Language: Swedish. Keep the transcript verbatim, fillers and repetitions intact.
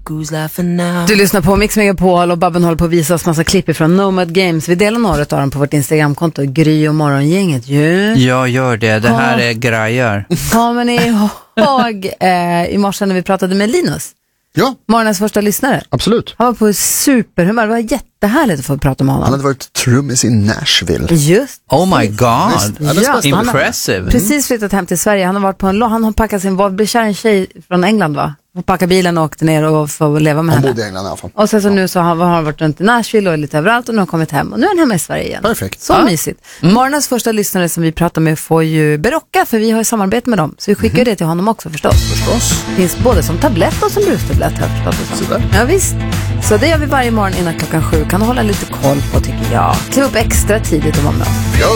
Du lyssnar på Mix Megapol och Babben håller på att visa oss massa klipp ifrån Nomad Games. Vi delar några av dem på vårt Instagramkonto, Gry och Morgongänget. Ju. Jag gör det, det här är grejer. Kommer ni ihåg eh, i morse när vi pratade med Linus? Ja. Morgonens första lyssnare. Absolut. Han var på superhumör. Det var jättehärligt att få prata med honom. Han hade varit trummis i Nashville. Just. Oh my god. Ja, impressive. Han precis flyttat hem till Sverige. Han har varit på en han har packat sin vad blir kär en tjej från England va? Och packa bilen och åkte ner och få leva med han henne. Han bodde i England i alla fall. Och sen så ja. nu så har han varit runt i Nashville och lite överallt och nu har han kommit hem. Och nu är han hemma i Sverige igen. Perfekt. Så ja. mysigt. Mm. Morgonens första lyssnare som vi pratar med får ju Berocka för vi har ju samarbete med dem. Så vi skickar mm. det till honom också förstås. Förstås. Finns både som tablett och som brustablett har jag förstått det. Ja visst. Så det gör vi varje morgon innan klockan sju. Kan du hålla lite koll på tycker jag. Kliv upp extra tidigt och vara med oss. Ja.